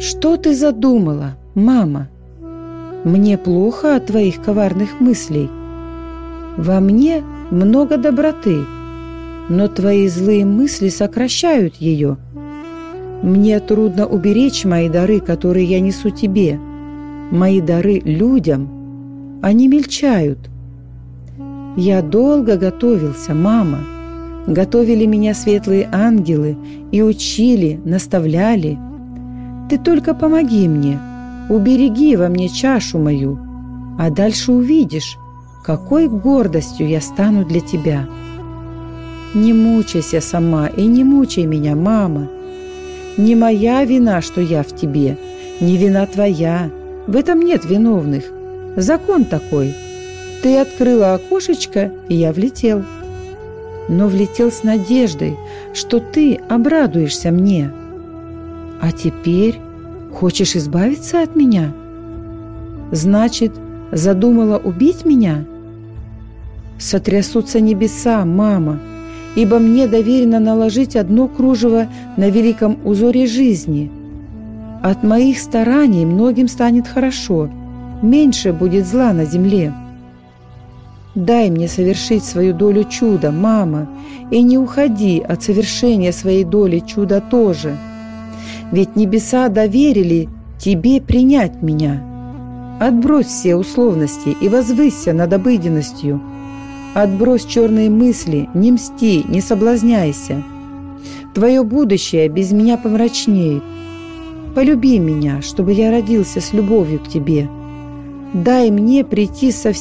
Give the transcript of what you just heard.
Что ты задумала, мама? Мне плохо от твоих коварных мыслей. Во мне много доброты, но твои злые мысли сокращают ее. Мне трудно уберечь мои дары, которые я несу тебе. Мои дары людям, они мельчают. Я долго готовился, мама. Готовили меня светлые ангелы и учили, наставляли. Ты только помоги мне, убереги во мне чашу мою, а дальше увидишь, какой гордостью я стану для тебя. Не мучайся сама и не мучай меня, мама. Не моя вина, что я в тебе, не вина твоя. В этом нет виновных. Закон такой. Ты открыла окошечко, и я влетел. Но влетел с надеждой, что ты обрадуешься мне. А теперь хочешь избавиться от меня? Значит, задумала убить меня? Сотрясутся небеса, мама, ибо мне доверено наложить одно кружево на великом узоре жизни. От моих стараний многим станет хорошо, меньше будет зла на земле. Дай мне совершить свою долю чуда, мама, и не уходи от совершения своей доли чуда тоже. Ведь небеса доверили тебе принять меня. Отбрось все условности и возвысься над обыденностью. Отбрось черные мысли, не мсти, не соблазняйся. Твое будущее без меня помрачнеет. Полюби меня, чтобы я родился с любовью к тебе. Дай мне прийти со